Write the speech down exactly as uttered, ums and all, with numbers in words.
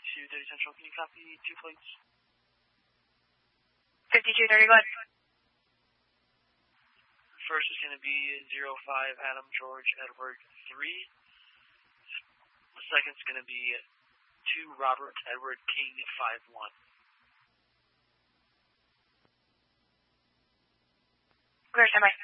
fifty-two thirty Central. Can you copy two plates? fifty-two thirty, go ahead. First is going to be zero five Adam George Edward three. The second is going to be two Robert Edward King five one. Clear, stand by.